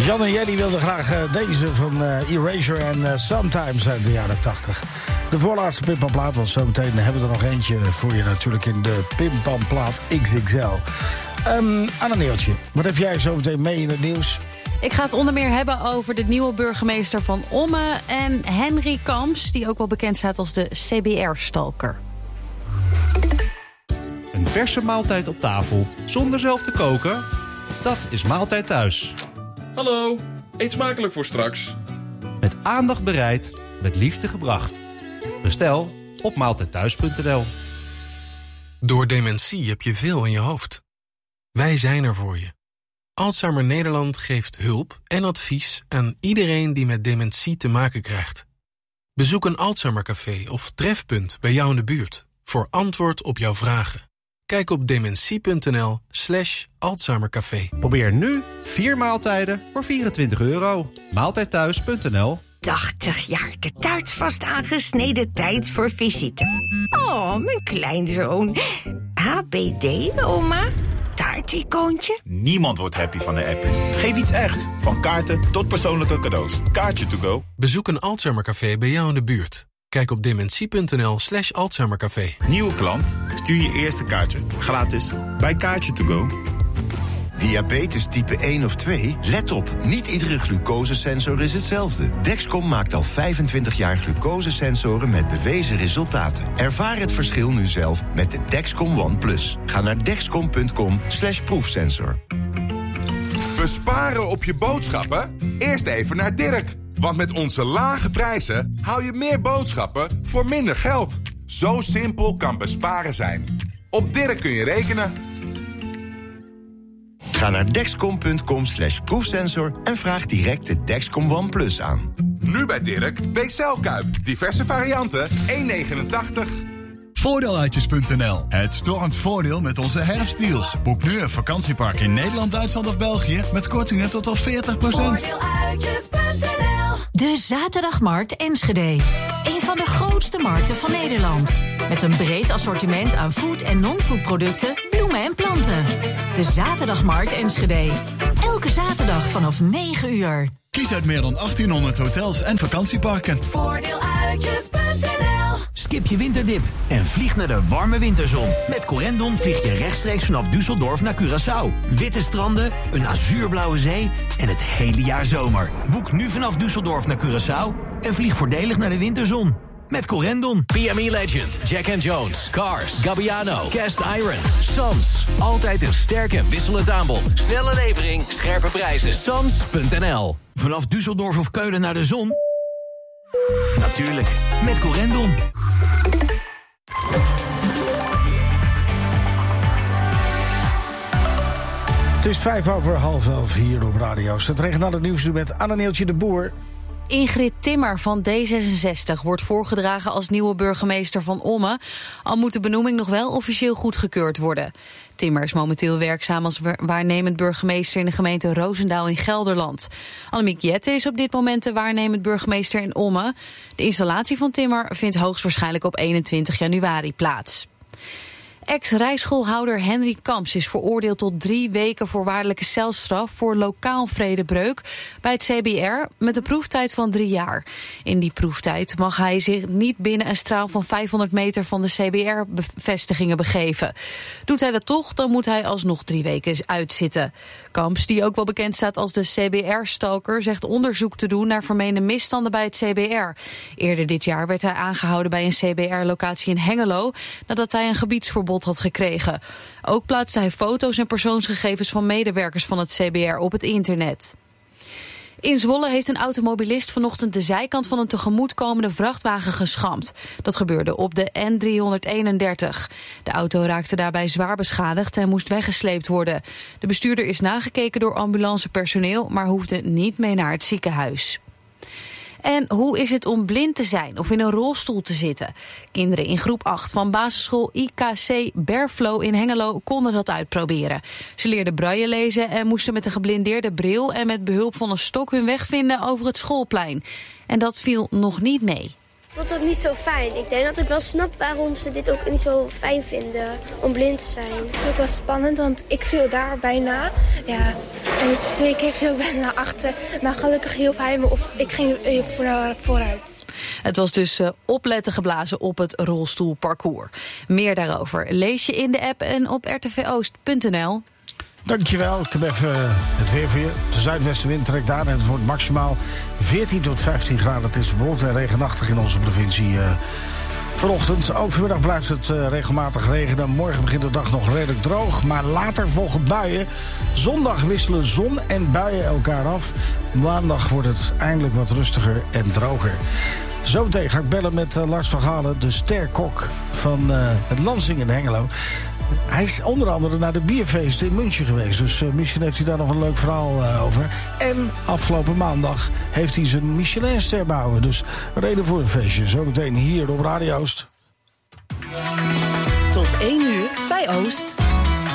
Jan en Jenny wilden graag deze van Erasure en Sometimes uit de jaren 80. De voorlaatste Pimpamplaat, want zometeen hebben we er nog eentje voor je natuurlijk in de Pimpamplaat XXL. Anneeltje, wat heb jij zometeen mee in het nieuws? Ik ga het onder meer hebben over de nieuwe burgemeester van Ommen en Henry Kamps, die ook wel bekend staat als de CBR-stalker. Een verse maaltijd op tafel, zonder zelf te koken? Dat is Maaltijd Thuis. Hallo, eet smakelijk voor straks. Met aandacht bereid, met liefde gebracht. Bestel op maaltijdthuis.nl. Door dementie heb je veel in je hoofd. Wij zijn er voor je. Alzheimer Nederland geeft hulp en advies aan iedereen die met dementie te maken krijgt. Bezoek een Alzheimercafé of trefpunt bij jou in de buurt voor antwoord op jouw vragen. Kijk op dementie.nl/Alzheimercafé. Probeer nu 4 maaltijden voor €24. Maaltijdthuis.nl. 80 jaar, de taart vast aangesneden, tijd voor visite. Oh, mijn kleinzoon. HBD, oma? Taarticoontje? Niemand wordt happy van de app. Geef iets echt. Van kaarten tot persoonlijke cadeaus. Kaartje to go. Bezoek een Alzheimercafé bij jou in de buurt. Kijk op dementie.nl/Alzheimercafé. Nieuwe klant? Stuur je eerste kaartje. Gratis. Bij Kaartje to go. Diabetes type 1 of 2? Let op, niet iedere glucosesensor is hetzelfde. Dexcom maakt al 25 jaar glucosesensoren met bewezen resultaten. Ervaar het verschil nu zelf met de Dexcom One Plus. Ga naar dexcom.com/proefsensor. Besparen op je boodschappen? Eerst even naar Dirk. Want met onze lage prijzen hou je meer boodschappen voor minder geld. Zo simpel kan besparen zijn. Op Dirk kun je rekenen. Ga naar dexcom.com/proefsensor en vraag direct de Dexcom One Plus aan. Nu bij Dirk, BCL-Kuip. Diverse varianten, €1,89. Voordeeluitjes.nl. Het stormt voordeel met onze herfstdeals. Boek nu een vakantiepark in Nederland, Duitsland of België met kortingen tot al 40%. Voordeeluitjes.nl. De Zaterdagmarkt Enschede. Een van de grootste markten van Nederland. Met een breed assortiment aan food- en non-food producten, bloemen en planten. De Zaterdagmarkt Enschede. Elke zaterdag vanaf 9 uur. Kies uit meer dan 1800 hotels en vakantieparken. Voordeeluitjes.nl. Skip je winterdip en vlieg naar de warme winterzon. Met Corendon vlieg je rechtstreeks vanaf Düsseldorf naar Curaçao. Witte stranden, een azuurblauwe zee en het hele jaar zomer. Boek nu vanaf Düsseldorf naar Curaçao en vlieg voordelig naar de winterzon. Met Corendon. PME Legend, Jack and Jones, Cars, Gabbiano, Cast Iron, Sams. Altijd een sterk en wisselend aanbod. Snelle levering, scherpe prijzen. Sams.nl. Vanaf Düsseldorf of Keulen naar de zon? Natuurlijk, met Corendon. Het is 11:05 hier op Radio. Het regionale nieuws nu met Anneeltje de Boer. Ingrid Timmer van D66 wordt voorgedragen als nieuwe burgemeester van Ommen, al moet de benoeming nog wel officieel goedgekeurd worden. Timmer is momenteel werkzaam als waarnemend burgemeester in de gemeente Roosendaal in Gelderland. Annemiek Jette is op dit moment de waarnemend burgemeester in Ommen. De installatie van Timmer vindt hoogstwaarschijnlijk op 21 januari plaats. Ex-rijschoolhouder Henry Kamps is veroordeeld tot 3 weken voorwaardelijke celstraf voor lokaal vredebreuk bij het CBR met een proeftijd van 3 jaar. In die proeftijd mag hij zich niet binnen een straal van 500 meter van de CBR-vestigingen begeven. Doet hij dat toch, dan moet hij alsnog 3 weken uitzitten. Kamps, die ook wel bekend staat als de CBR-stalker, zegt onderzoek te doen naar vermeende misstanden bij het CBR. Eerder dit jaar werd hij aangehouden bij een CBR-locatie in Hengelo nadat hij een gebiedsverbod had gekregen. Ook plaatste hij foto's en persoonsgegevens van medewerkers van het CBR op het internet. In Zwolle heeft een automobilist vanochtend de zijkant van een tegemoetkomende vrachtwagen geschampt. Dat gebeurde op de N331. De auto raakte daarbij zwaar beschadigd en moest weggesleept worden. De bestuurder is nagekeken door ambulancepersoneel, maar hoefde niet mee naar het ziekenhuis. En hoe is het om blind te zijn of in een rolstoel te zitten? Kinderen in groep 8 van basisschool IKC Berflo in Hengelo konden dat uitproberen. Ze leerden braille lezen en moesten met een geblindeerde bril en met behulp van een stok hun weg vinden over het schoolplein. En dat viel nog niet mee. Ik vond het niet zo fijn. Ik denk dat ik wel snap waarom ze dit ook niet zo fijn vinden om blind te zijn. Het is ook wel spannend, want ik viel daar bijna. Ja, en dus 2 keer viel ik bijna naar achter. Maar gelukkig hielp hij me of ik ging vooruit. Het was dus opletten geblazen op het rolstoelparcours. Meer daarover lees je in de app en op rtvoost.nl. Dankjewel. Ik heb even het weer voor je. De zuidwestenwind trekt aan en het wordt maximaal 14 tot 15 graden. Het is bewolkt en regenachtig in onze provincie vanochtend. Ook vanmiddag blijft het regelmatig regenen. Morgen begint de dag nog redelijk droog, maar later volgen buien. Zondag wisselen zon en buien elkaar af. Maandag wordt het eindelijk wat rustiger en droger. Zometeen ga ik bellen met Lars van Galen, de sterkok van het Lansing in Hengelo. Hij is onder andere naar de bierfeesten in München geweest. Dus misschien heeft hij daar nog een leuk verhaal over. En afgelopen maandag heeft hij zijn Michelinster behouden. Dus reden voor een feestje. Zometeen hier op Radio Oost. Tot 1 uur bij Oost.